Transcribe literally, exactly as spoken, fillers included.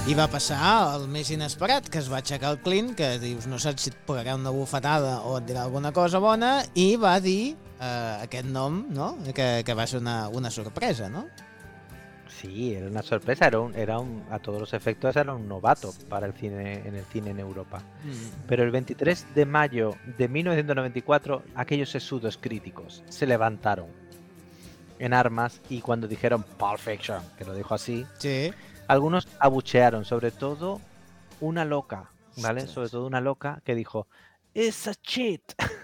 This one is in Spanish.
I va passar el més inesperat, que es va aixecar el Clint, que dius, no saps si et pegarà una bufetada o et dirà alguna cosa bona, i va dir eh, aquest nom, no? Que, que va ser una, una sorpresa, no? Sí, era una sorpresa, era un, era un, a todos los efectos era un novato para el cine en el cine en Europa. Mm. Pero el veintitrés de mayo de mil novecientos noventa y cuatro, aquellos sesudos críticos se levantaron en armas y cuando dijeron Pulp Fiction, que lo dijo así, sí. algunos abuchearon, sobre todo una loca, ¿vale? Ostras. Sobre todo una loca que dijo, it's a cheat.